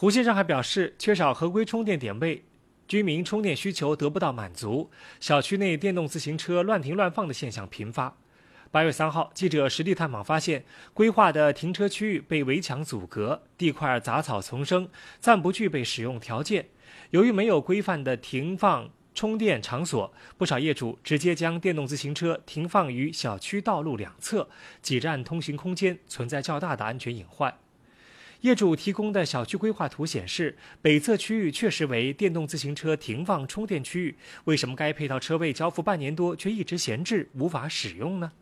胡先生还表示，缺少合规充电点位，居民充电需求得不到满足，小区内电动自行车乱停乱放的现象频发。8月3号，记者实地探访发现，规划的停车区域被围墙阻隔，地块杂草丛生，暂不具备使用条件。由于没有规范的停放充电场所，不少业主直接将电动自行车停放于小区道路两侧，挤占通行空间，存在较大的安全隐患。业主提供的小区规划图显示，北侧区域确实为电动自行车停放充电区域，为什么该配套车位交付半年多却一直闲置，无法使用呢？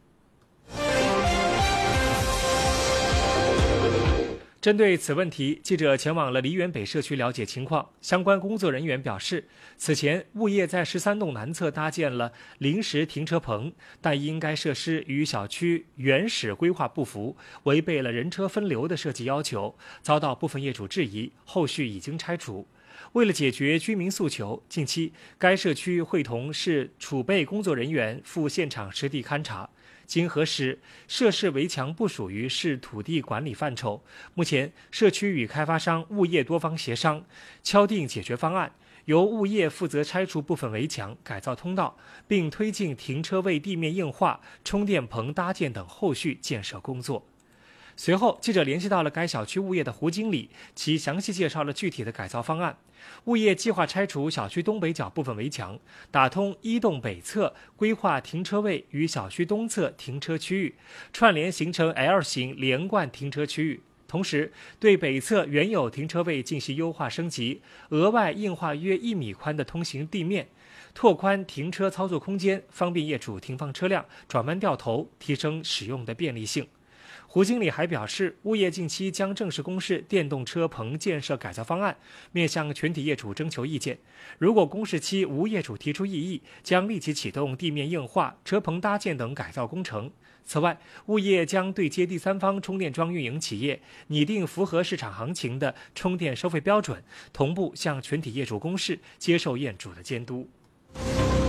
针对此问题，记者前往了梨园北社区了解情况。相关工作人员表示，此前物业在13栋南侧搭建了临时停车棚，但因该设施与小区原始规划不符，违背了人车分流的设计要求，遭到部分业主质疑，后续已经拆除。为了解决居民诉求，近期该社区会同市储备工作人员赴现场实地勘查。经核实，涉事围墙不属于市土地管理范畴。目前，社区与开发商、物业多方协商，敲定解决方案，由物业负责拆除部分围墙、改造通道，并推进停车位地面硬化、充电棚搭建等后续建设工作。随后，记者联系到了该小区物业的胡经理，其详细介绍了具体的改造方案。物业计划拆除小区东北角部分围墙，打通1栋北侧规划停车位与小区东侧停车区域，串联形成 L 型连贯停车区域。同时，对北侧原有停车位进行优化升级，额外硬化约1米宽的通行地面，拓宽停车操作空间，方便业主停放车辆、转弯掉头，提升使用的便利性。胡经理还表示，物业近期将正式公示电动车棚建设改造方案，面向全体业主征求意见。如果公示期无业主提出异议，将立即启动地面硬化、车棚搭建等改造工程。此外，物业将对接第三方充电桩运营企业，拟定符合市场行情的充电收费标准，同步向全体业主公示，接受业主的监督。